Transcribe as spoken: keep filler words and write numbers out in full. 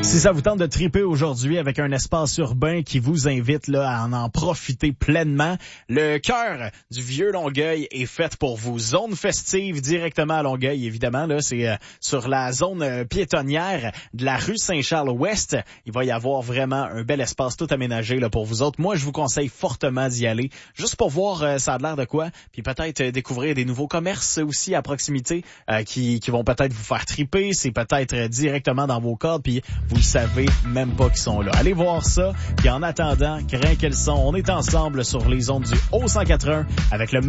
Si ça vous tente de triper aujourd'hui avec un espace urbain qui vous invite là à en, en profiter pleinement, le cœur du vieux Longueuil est fait pour vous. Zone festive directement à Longueuil, évidemment. Là, c'est euh, sur la zone euh, piétonnière de la rue Saint-Charles-Ouest. Il va y avoir vraiment un bel espace tout aménagé là pour vous autres. Moi, je vous conseille fortement d'y aller, juste pour voir euh, ça a l'air de quoi, puis peut-être euh, découvrir des nouveaux commerces aussi à proximité euh, qui, qui vont peut-être vous faire triper. C'est peut-être euh, directement dans vos cordes, puis vous le savez même pas qu'ils sont là. Allez voir ça. Puis en attendant, crains qu'elles sont. On est ensemble sur les ondes du Haut cent quatre-vingts avec le